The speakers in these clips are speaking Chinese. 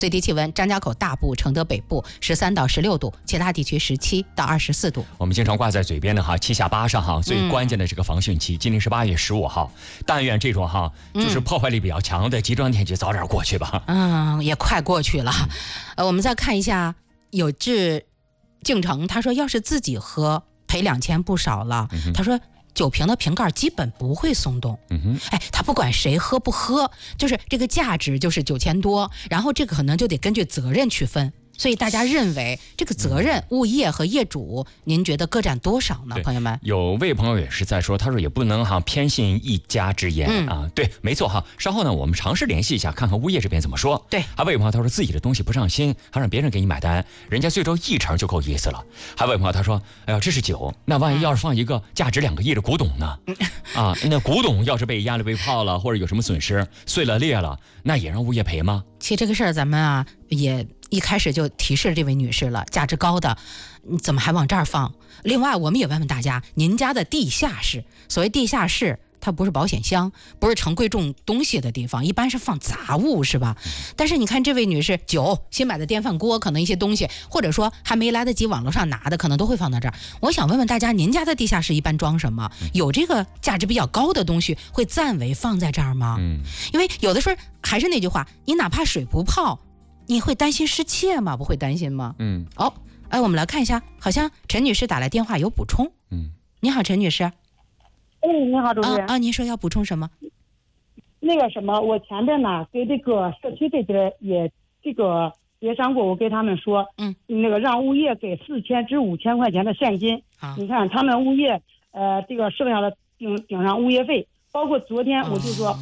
最低气温，张家口大部、承德北部13到16度，其他地区17到24度。 我们经常挂在嘴边的哈，7下8上哈，最关键的这个防汛期，今天是8月15号，但愿这种哈就是破坏力比较强的极端天气早点过去吧。 也快过去了。我们再看一下有志敬城，他说要是自己喝赔2000不少了。他说酒瓶的瓶盖基本不会松动。他不管谁喝不喝，就是这个价值就是9000多，然后这个可能就得根据责任区分。所以大家认为这个责任，物业和业主，您觉得各占多少呢？朋友们， 有位朋友也是在说，他说也不能偏信一家之言啊。对，没错哈。稍后呢，我们尝试联系一下，看看物业这边怎么说。 对， 还有位朋友他说自己的东西不上心，还让别人给你买单，人家最多1成就够意思了。还有位朋友他说，哎呀，这是酒，那万一要是放一个价值2个亿的古董呢？那古董要是被压了、被泡了，或者有什么损失，碎了、裂了，那也让物业赔吗？ 其实这个事儿咱们也一开始就提示这位女士了，价值高的你怎么还往这儿放？另外我们也问问大家，您家的地下室，所谓地下室它不是保险箱，不是盛贵重东西的地方，一般是放杂物是吧？但是你看这位女士，酒，新买的电饭锅，可能一些东西，或者说还没来得及网络上拿的，可能都会放到这儿。我想问问大家，您家的地下室一般装什么？有这个价值比较高的东西会暂为放在这儿吗？因为有的时候还是那句话，你哪怕水不泡，你会担心失窃吗？不会担心吗？我们来看一下，好像陈女士打来电话有补充。你好，陈女士。 你好，主持人。 您说要补充什么？ 那个什么，我前边呢给这个社区这边也这个协商过，我给他们说，那个让物业给4000至5000块钱的现金。你看他们物业，这个剩下的顶上物业费，包括昨天我就说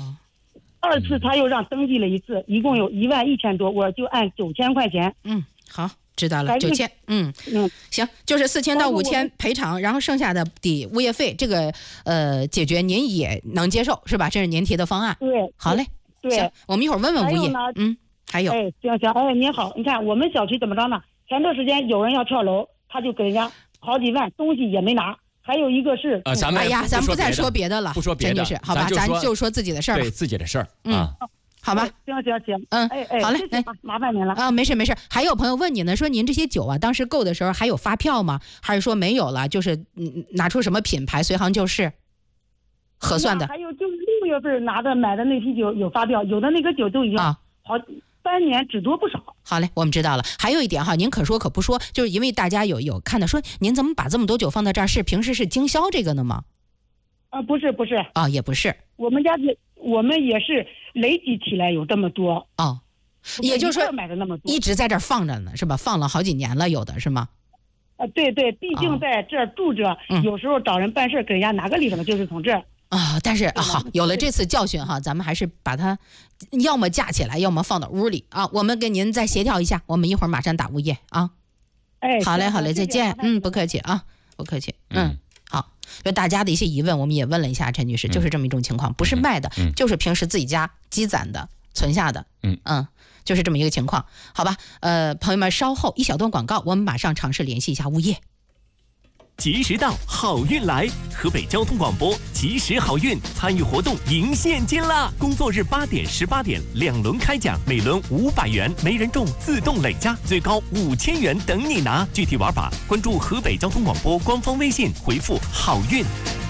，2次他又让登记了一次，一共有11000多，我就按9000块钱。 好。知道了，9000，行，就是4000到5000赔偿，然后剩下的抵物业费，这个解决您也能接受是吧？这是您提的方案。 对， 好嘞， 对， 行，我们一会儿问问物业。还有， 行，您好，你看我们小区怎么着呢？前段时间有人要跳楼，他就给人家好几万，东西也没拿。还有一个是， 咱不再说别的了， 不说别的， 陈女士，好吧，咱就说自己的事儿， 对自己的事儿好吧， 行， 好嘞， 麻烦您了没事。还有朋友问你呢，说您这些酒当时购的时候还有发票吗？还是说没有了？就是拿出什么品牌随行就是核算的？ 还有就是6月份买的那批酒有发票，有的那个酒都已经好3年，只多不少。 好嘞，我们知道了。还有一点您可说可不说，就是因为大家有看到说您怎么把这么多酒放到这儿？是平时是经销这个的吗？ 不是也不是。 我们也是累积起来有这么多也就是说买的那么多， 一直在这儿放着呢，是吧？放了好几年了，有的是吗？ 对，毕竟在这儿住着，有时候找人办事给人家拿个礼什么，就是从这儿但是好，有了这次教训咱们还是把它要么架起来，要么放到屋里我们跟您再协调一下，我们一会儿马上打物业好嘞，再见。不客气不客气。好，就大家的一些疑问我们也问了一下陈女士，就是这么一种情况，不是卖的，就是平时自己家积攒的存下的。就是这么一个情况，好吧？朋友们，稍后一小段广告，我们马上尝试联系一下物业。 及时到，好运来！河北交通广播及时好运，参与活动赢现金啦！工作日8点、18点2轮开奖，每轮500元，没人中自动累加，最高5000元等你拿。具体玩法，关注河北交通广播官方微信，回复好运。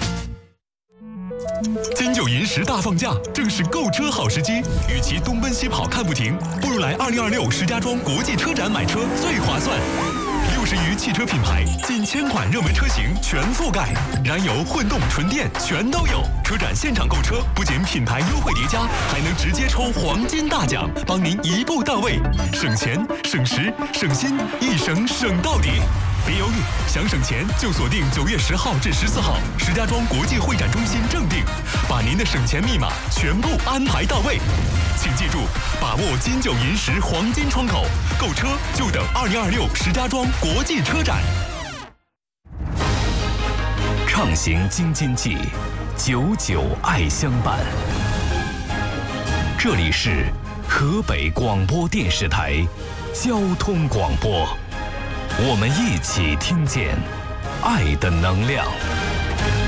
金九银10大放假，正是购车好时机。与其东奔西跑看不停，不如来2026石家庄国际车展买车最划算。60余汽车品牌，近1000款热门车型全覆盖，燃油、混动、纯电全都有。车展现场购车，不仅品牌优惠叠加，还能直接抽黄金大奖，帮您一步到位，省钱、省时、省心，一省到底。别犹豫，想省钱就锁定9月10号至14号，石家庄国际会展中心正定，把您的省钱密码全部安排到位。请记住，把握金九银10黄金窗口，购车就等2026石家庄国际车展。 畅行京津冀，久久爱相伴。这里是河北广播电视台交通广播，我们一起听见爱的能量。